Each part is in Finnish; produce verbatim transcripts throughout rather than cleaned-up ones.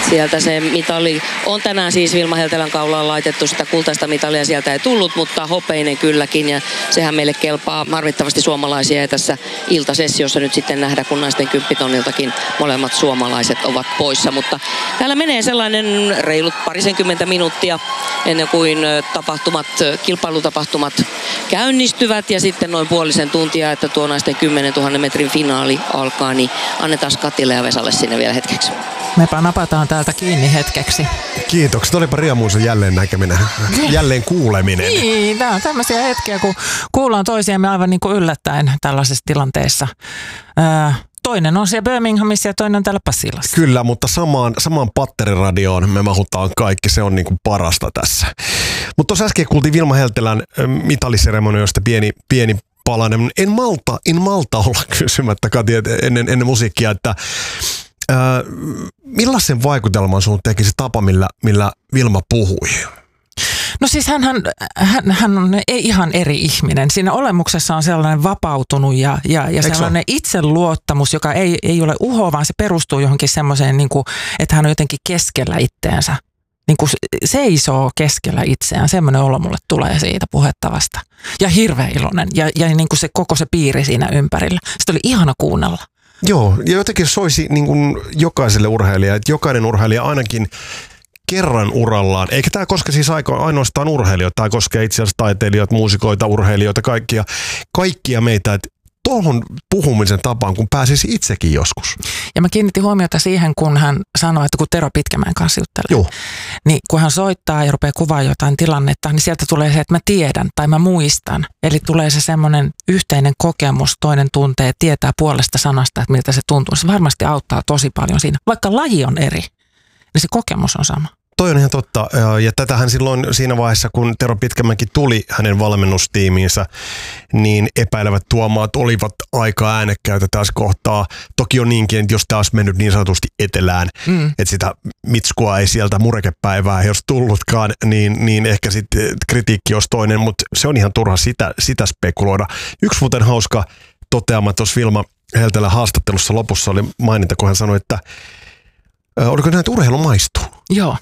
Sieltä se mitali on tänään siis Vilma Heltelän kaulaan laitettu. Sitä kultaista mitalia sieltä ei tullut, mutta hopeinen kylläkin. Ja sehän meille kelpaa harmittavasti suomalaisia. Ja tässä iltasessiossa nyt sitten nähdä, kun naisten kymppitonniltakin molemmat suomalaiset ovat poissa. Mutta täällä menee sellainen reilut parisenkymmentä minuuttia ennen kuin tapahtumat, kilpailutapahtumat käynnistyvät. Ja sitten noin puolisen tuntia, että tuo naisten kymmenentuhannen metrin finaali alkaa. Niin annetaan Katille ja Vesalle sinne vielä hetkeksi. Mepä napataan täältä kiinni hetkeksi. Kiitokset, olipa riemuisa jälleen näkeminen, jälleen kuuleminen. Niin, tämä on tämmöisiä hetkiä, kun kuullaan toisiamme aivan niin kuin yllättäen tällaisessa tilanteessa. Öö, toinen on siellä Birminghamissa ja toinen on täällä Passilassa. Kyllä, mutta samaan, samaan patteriradioon me mahutaan kaikki, se on niin kuin parasta tässä. Mutta tuossa äsken kuultiin Vilma Heltelän mitaliseremonioista pieni, pieni palanen. En malta, en malta olla kysymättä, Kati, ennen, ennen musiikkia, että Äh, millaisen vaikutelman sun teki se tapa, millä, millä Vilma puhui? No siis hän, hän, hän on ihan eri ihminen. Siinä olemuksessa on sellainen vapautunut ja, ja, ja sellainen itseluottamus, joka ei, ei ole uho, vaan se perustuu johonkin semmoiseen, niin kuin, että hän on jotenkin keskellä itteensä. Niin kuin seisoo keskellä itseään. Semmoinen olo mulle tulee siitä puhettavasta. Ja hirveän iloinen. Ja, ja niin kuin se koko se piiri siinä ympärillä. Sitä oli ihana kuunnella. Joo, ja jotenkin soisi niin kuin jokaiselle urheilijalle, että jokainen urheilija ainakin kerran urallaan, eikä tämä koske siis ainoastaan urheilijoita, tämä koskee itse asiassa taiteilijoita, muusikoita, urheilijoita, kaikkia, kaikkia meitä, että tuohon puhumisen tapaan, kun pääsisi itsekin joskus. Ja mä kiinnitin huomiota siihen, kun hän sanoi, että kun Tero Pitkämäen kanssa juttelee, Joo. niin kun hän soittaa ja rupeaa kuvaamaan jotain tilannetta, niin sieltä tulee se, että mä tiedän tai mä muistan. Eli tulee se semmoinen yhteinen kokemus, toinen tuntee, tietää puolesta sanasta, että miltä se tuntuu. Se varmasti auttaa tosi paljon siinä. Vaikka laji on eri, niin se kokemus on sama. Toi on ihan totta. Ja tätähän silloin siinä vaiheessa, kun Tero Pitkämäki tuli hänen valmennustiimiinsä, niin epäilevät tuomaat olivat aika äänekkäitä tässä kohtaa. Toki on niinkin, että jos tämä olisi mennyt niin sanotusti etelään, mm. että sitä mitskua ei sieltä murekepäivää ei olisi tullutkaan, niin, niin ehkä sitten kritiikki olisi toinen, mutta se on ihan turha sitä, sitä spekuloida. Yksi muuten hauska toteama tuossa Vilma Heltelän haastattelussa lopussa oli maininta, kun hän sanoi, että oliko näin, että urheilu maistuu? Joo.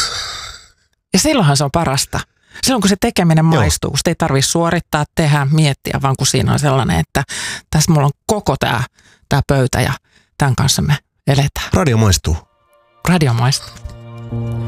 Ja silloinhan se on parasta. Silloin kun se tekeminen maistuu, kun sitä ei tarvitse suorittaa, tehdä, miettiä, vaan kun siinä on sellainen, että tässä mulla on koko tämä, tämä pöytä ja tämän kanssa me eletään. Radio maistuu. Radio maistuu.